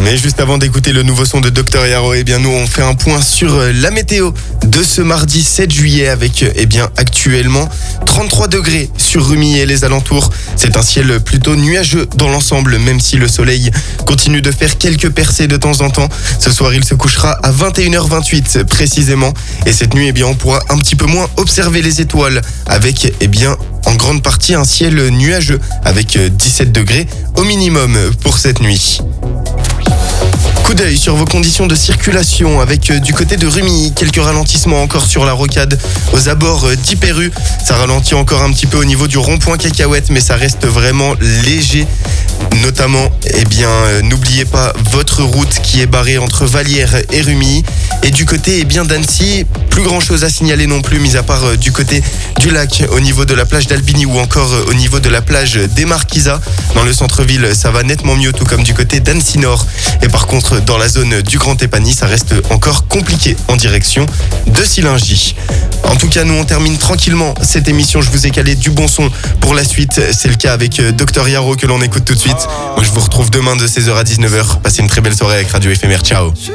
Mais juste avant d'écouter le nouveau son de Dr Yaro, eh bien nous on fait un point sur la météo de ce mardi 7 juillet avec actuellement 33 degrés sur Rumilly et les alentours. C'est un ciel plutôt nuageux dans l'ensemble, même si le soleil continue de faire quelques percées de temps en temps. Ce soir il se couchera à 21h28 précisément. Et cette nuit, on pourra un petit peu moins observer les étoiles avec en grande partie un ciel nuageux avec 17 degrés au minimum pour cette nuit. Coup d'œil sur vos conditions de circulation avec du côté de Rumilly, quelques ralentissements encore sur la rocade aux abords d'Hyper-U. Ça ralentit encore un petit peu au niveau du rond-point Cacahuète, mais ça reste vraiment léger. Notamment, n'oubliez pas votre route qui est barrée entre Vallières et Rumilly. Et du côté d'Annecy, plus grand chose à signaler non plus, mis à part du côté du lac, au niveau de la plage d'Albigny ou encore au niveau de la plage des Marquisas. Dans le centre-ville, ça va nettement mieux, tout comme du côté d'Annecy Nord. Et par contre, dans la zone du Grand Épany, ça reste encore compliqué en direction de Sillingy. En tout cas, nous on termine tranquillement cette émission. Je vous ai calé du bon son pour la suite. C'est le cas avec Dr Yaro que l'on écoute tout de suite. Moi je vous retrouve demain de 16h à 19h. Passez une très belle soirée avec Radio Éphémère. Ciao.